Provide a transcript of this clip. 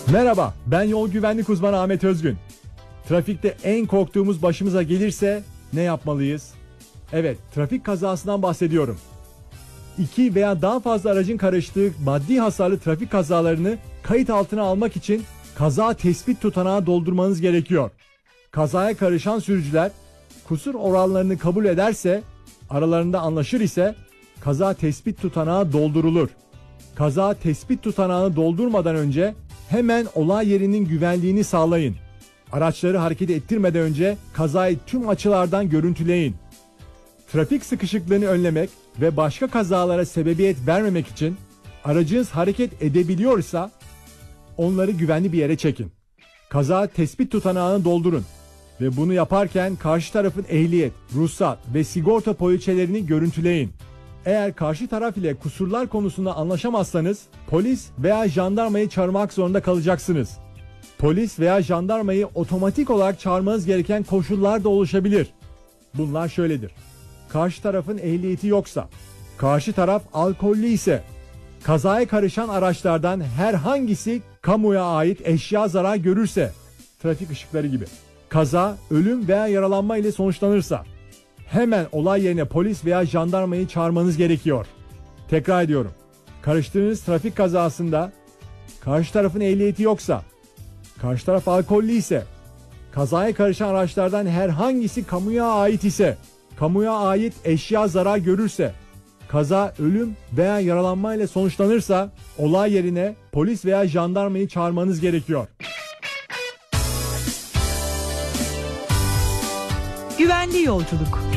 Merhaba, ben yol güvenlik uzmanı Ahmet Özgün. Trafikte en korktuğumuz başımıza gelirse ne yapmalıyız? Evet, trafik kazasından bahsediyorum. 2 veya daha fazla aracın karıştığı maddi hasarlı trafik kazalarını kayıt altına almak için kaza tespit tutanağı doldurmanız gerekiyor. Kazaya karışan sürücüler kusur oranlarını kabul ederse, aralarında anlaşır ise kaza tespit tutanağı doldurulur. Kaza tespit tutanağını doldurmadan önce hemen olay yerinin güvenliğini sağlayın. Araçları hareket ettirmeden önce kazayı tüm açılardan görüntüleyin. Trafik sıkışıklığını önlemek ve başka kazalara sebebiyet vermemek için aracınız hareket edebiliyorsa onları güvenli bir yere çekin. Kaza tespit tutanağını doldurun ve bunu yaparken karşı tarafın ehliyet, ruhsat ve sigorta poliçelerini görüntüleyin. Eğer karşı taraf ile kusurlar konusunda anlaşamazsanız polis veya jandarmayı çağırmak zorunda kalacaksınız. Polis veya jandarmayı otomatik olarak çağırmanız gereken koşullar da oluşabilir. Bunlar şöyledir: karşı tarafın ehliyeti yoksa, karşı taraf alkollü ise, kazaya karışan araçlardan herhangisi kamuya ait eşya zarar görürse, trafik ışıkları gibi, kaza, ölüm veya yaralanma ile sonuçlanırsa, hemen olay yerine polis veya jandarmayı çağırmanız gerekiyor. Tekrar ediyorum: karıştığınız trafik kazasında karşı tarafın ehliyeti yoksa, karşı taraf alkollü ise, kazaya karışan araçlardan herhangisi kamuya ait ise, kamuya ait eşya zarar görürse, kaza, ölüm veya yaralanma ile sonuçlanırsa olay yerine polis veya jandarmayı çağırmanız gerekiyor. Güvenli yolculuk.